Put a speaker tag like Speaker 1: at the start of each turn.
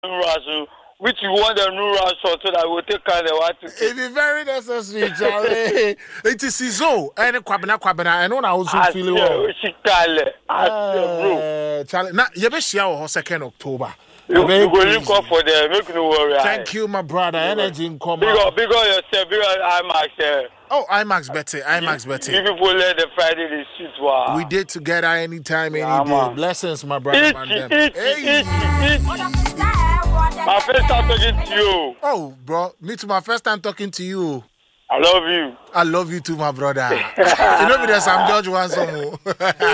Speaker 1: Rasu, which you want the new Rasu so that will take care of what to
Speaker 2: It is very necessary, Charlie. It is so. And Kwabena, and on I also feel well. Charlie, now you be share 2nd October.
Speaker 1: You go link up for them, make no worry.
Speaker 2: Thank you, my brother. Energy in common.
Speaker 1: Big on yourself, big on IMAX.
Speaker 2: Oh, IMAX Betty.
Speaker 1: You people let the Friday the shit wow.
Speaker 2: We did together anytime, any day. Blessings, my brother. Hey.
Speaker 1: My first time talking to you.
Speaker 2: Oh, bro, me too. My first time talking to you.
Speaker 1: I love you.
Speaker 2: I love you too, my brother. You know me, there's some George Wanson.